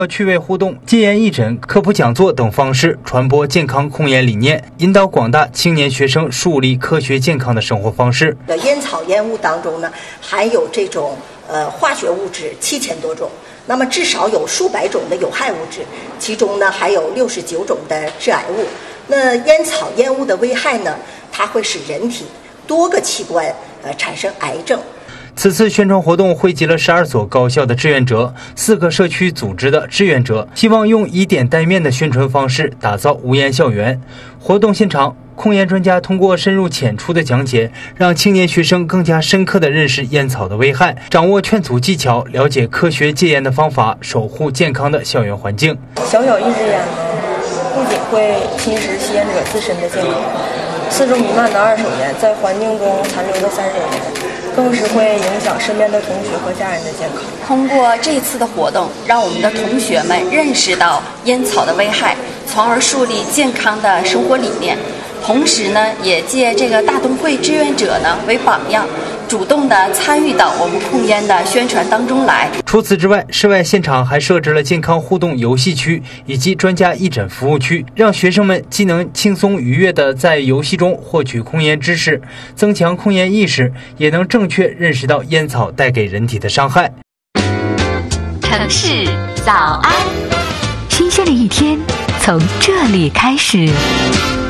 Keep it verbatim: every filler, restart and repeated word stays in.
趣味互动、戒烟义诊、科普讲座等方式传播健康控烟理念，引导广大青年学生树立科学健康的生活方式。 烟草烟雾当中呢，含有这种呃化学物质七千多种，那么至少有数百种的有害物质，其中呢还有六十九种的致癌物。那烟草烟雾的危害呢，它会使人体多个器官呃产生癌症。 此次宣传活动汇集了十二所高校的志愿者、四个社区组织的志愿者，希望用以点带面的宣传方式打造无烟校园。活动现场，控烟专家通过深入浅出的讲解，让青年学生更加深刻地认识烟草的危害，掌握劝阻技巧，了解科学戒烟的方法，守护健康的校园环境。 小小一支烟呢，不仅会侵蚀吸烟者自身的健康，四周弥漫的二手烟在环境中残留的三手烟，更是会影响身边的同学和家人的健康。 通过这次的活动，让我们的同学们认识到烟草的危害，从而树立健康的生活理念。同时呢，也借这个大东会志愿者呢为榜样，主动的参与到我们控烟的宣传当中来。 除此之外，室外现场还设置了健康互动游戏区以及专家义诊服务区，让学生们既能轻松愉悦地在游戏中获取控烟知识，增强控烟意识，也能正确认识到烟草带给人体的伤害。 城市早安，新鲜的一天从这里开始。